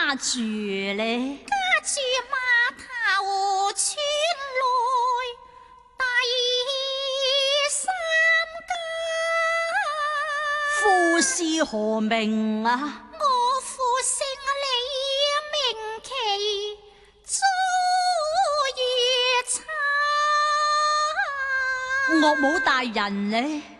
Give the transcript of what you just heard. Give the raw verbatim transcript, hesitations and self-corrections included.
家住咧？ 家住馬頭村內第三家。 夫氏何名啊？ 我父姓李，名其朱月粲。 岳母大人呢？